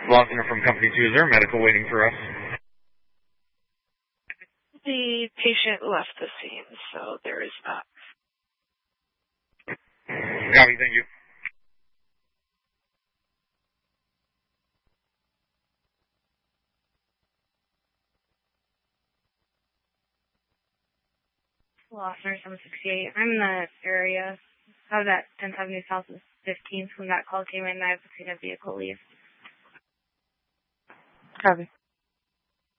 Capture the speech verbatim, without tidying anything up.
Law Center from Company two, is there a medical waiting for us? The patient left the scene, so there is not. Copy, thank you. Law Center seven sixty-eight. I'm in the area. How that tenth Avenue South is fifteenth when that call came in. I've seen a vehicle leave. Copy.